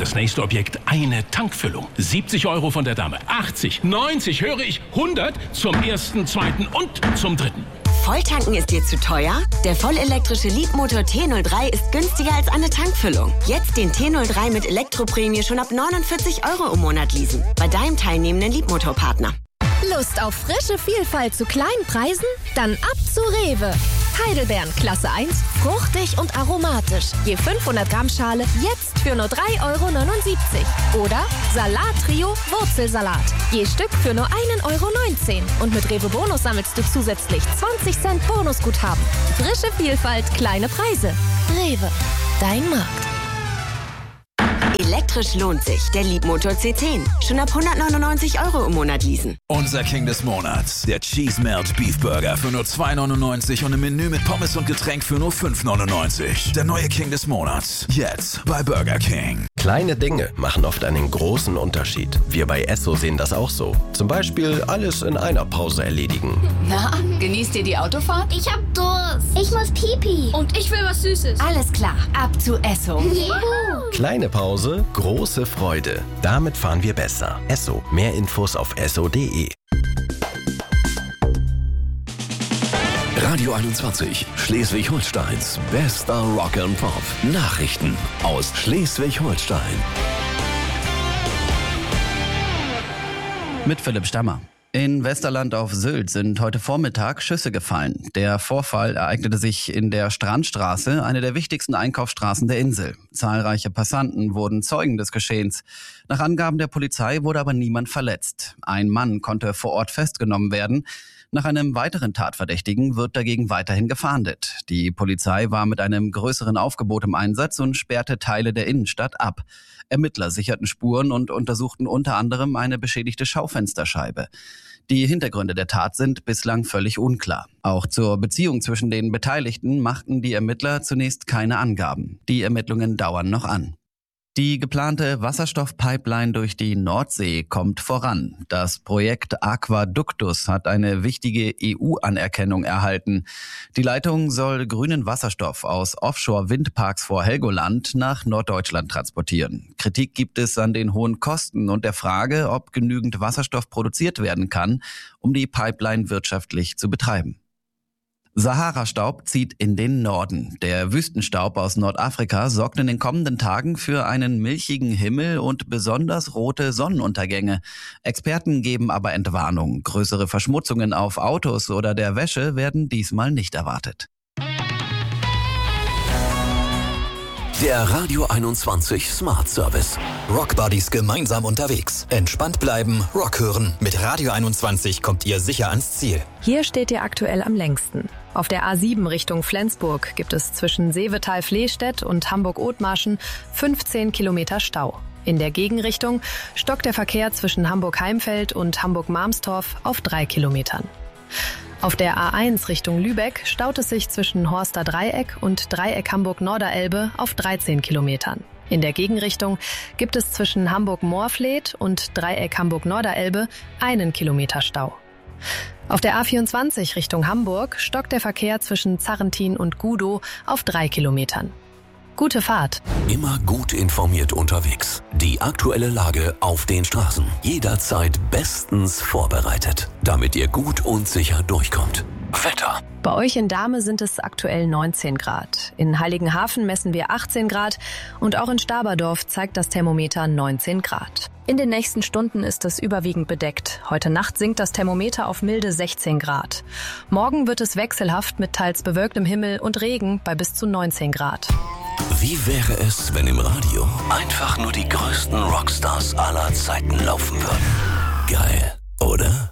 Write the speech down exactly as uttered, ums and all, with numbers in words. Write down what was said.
das nächste Objekt eine Tankfüllung. siebzig Euro von der Dame, achtzig, neunzig, höre ich, hundert zum ersten, zweiten und zum dritten. Volltanken ist dir zu teuer? Der vollelektrische Leapmotor T null drei ist günstiger als eine Tankfüllung. Jetzt den T null drei mit Elektroprämie schon ab neunundvierzig Euro im Monat leasen. Bei deinem teilnehmenden Leapmotor-Partner. Lust auf frische Vielfalt zu kleinen Preisen? Dann ab zu Rewe. Heidelbeeren Klasse eins, fruchtig und aromatisch. Je fünfhundert Gramm Schale jetzt für nur drei Euro neunundsiebzig. Oder Salat-Trio Wurzelsalat. Je Stück für nur ein Euro neunzehn. Und mit Rewe Bonus sammelst du zusätzlich zwanzig Cent Bonusguthaben. Frische Vielfalt, kleine Preise. Rewe, dein Markt. Elektrisch lohnt sich. Der Leapmotor C zehn. Schon ab hundertneunundneunzig Euro im Monat leasen. Unser King des Monats. Der Cheese Melt Beef Burger für nur zwei neunundneunzig und im Menü mit Pommes und Getränk für nur fünf neunundneunzig. Der neue King des Monats. Jetzt bei Burger King. Kleine Dinge machen oft einen großen Unterschied. Wir bei Esso sehen das auch so. Zum Beispiel alles in einer Pause erledigen. Na, genießt ihr die Autofahrt? Ich hab Durst. Ich muss Pipi. Und ich will was Süßes. Alles klar, ab zu Esso. Juhu. Kleine Pause, große Freude. Damit fahren wir besser. Esso. Mehr Infos auf esso punkt de. Radio einundzwanzig, Schleswig-Holsteins bester Rock and Pop. Nachrichten aus Schleswig-Holstein. Mit Philipp Stammer. In Westerland auf Sylt sind heute Vormittag Schüsse gefallen. Der Vorfall ereignete sich in der Strandstraße, eine der wichtigsten Einkaufsstraßen der Insel. Zahlreiche Passanten wurden Zeugen des Geschehens. Nach Angaben der Polizei wurde aber niemand verletzt. Ein Mann konnte vor Ort festgenommen werden. Nach einem weiteren Tatverdächtigen wird dagegen weiterhin gefahndet. Die Polizei war mit einem größeren Aufgebot im Einsatz und sperrte Teile der Innenstadt ab. Ermittler sicherten Spuren und untersuchten unter anderem eine beschädigte Schaufensterscheibe. Die Hintergründe der Tat sind bislang völlig unklar. Auch zur Beziehung zwischen den Beteiligten machten die Ermittler zunächst keine Angaben. Die Ermittlungen dauern noch an. Die geplante Wasserstoffpipeline durch die Nordsee kommt voran. Das Projekt Aquaductus hat eine wichtige E U-Anerkennung erhalten. Die Leitung soll grünen Wasserstoff aus Offshore-Windparks vor Helgoland nach Norddeutschland transportieren. Kritik gibt es an den hohen Kosten und der Frage, ob genügend Wasserstoff produziert werden kann, um die Pipeline wirtschaftlich zu betreiben. Sahara-Staub zieht in den Norden. Der Wüstenstaub aus Nordafrika sorgt in den kommenden Tagen für einen milchigen Himmel und besonders rote Sonnenuntergänge. Experten geben aber Entwarnung. Größere Verschmutzungen auf Autos oder der Wäsche werden diesmal nicht erwartet. Der Radio einundzwanzig Smart Service. Rock Buddies gemeinsam unterwegs. Entspannt bleiben, Rock hören. Mit Radio einundzwanzig kommt ihr sicher ans Ziel. Hier steht ihr aktuell am längsten. Auf der A sieben Richtung Flensburg gibt es zwischen Seevetal-Flehstedt und Hamburg-Othmarschen fünfzehn Kilometer Stau. In der Gegenrichtung stockt der Verkehr zwischen Hamburg-Heimfeld und Hamburg-Marmstorf auf drei Kilometern. Auf der A eins Richtung Lübeck staut es sich zwischen Horster Dreieck und Dreieck Hamburg-Norderelbe auf dreizehn Kilometern. In der Gegenrichtung gibt es zwischen Hamburg-Moorfleet und Dreieck Hamburg-Norderelbe einen Kilometer Stau. Auf der A vierundzwanzig Richtung Hamburg stockt der Verkehr zwischen Zarrentin und Gudow auf drei Kilometern. Gute Fahrt. Immer gut informiert unterwegs. Die aktuelle Lage auf den Straßen. Jederzeit bestens vorbereitet, damit ihr gut und sicher durchkommt. Wetter. Bei euch in Dahme sind es aktuell neunzehn Grad. In Heiligenhafen messen wir achtzehn Grad und auch in Staberdorf zeigt das Thermometer neunzehn Grad. In den nächsten Stunden ist es überwiegend bedeckt. Heute Nacht sinkt das Thermometer auf milde sechzehn Grad. Morgen wird es wechselhaft mit teils bewölktem Himmel und Regen bei bis zu neunzehn Grad. Wie wäre es, wenn im Radio einfach nur die größten Rockstars aller Zeiten laufen würden? Geil, oder?